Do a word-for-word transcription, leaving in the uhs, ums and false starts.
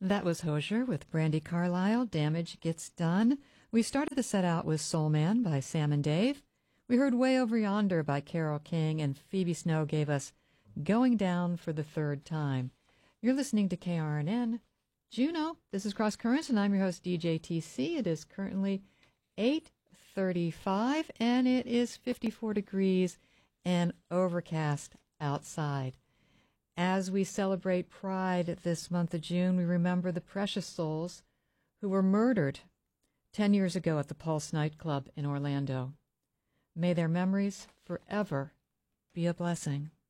That was Hosier with Brandy Carlisle, Damage Gets Done. We started the set out with Soul Man by Sam and Dave. We heard Way Over Yonder by Carole King, and Phoebe Snow gave us Going Down for the Third Time. You're listening to K R N N, Juneau. This is Cross Currents, and I'm your host, D J T C. It is currently eight thirty-five, and it is fifty-four degrees and overcast outside. As we celebrate Pride this month of June, we remember the precious souls who were murdered ten years ago at the Pulse nightclub in Orlando. May their memories forever be a blessing.